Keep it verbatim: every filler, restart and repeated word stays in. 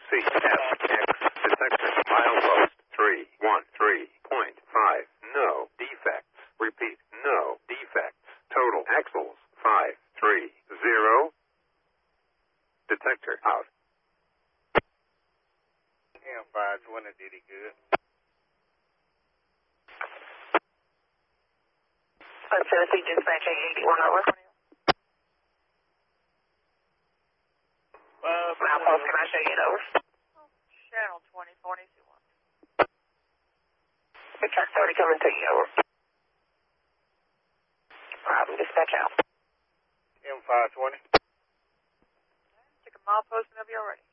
C S X detector milepost three one three point five. No defects. Repeat, no defects. Total axles five three zero. Detector out. M five twenty did he good. Uh, Tennessee Dispatch eight eighty-one over. Uh, Milepost, can I show you it over? Channel twenty forty-one. The truck's already coming to you over. Problem, dispatch out. M five twenty. Take a milepost whenever you're ready.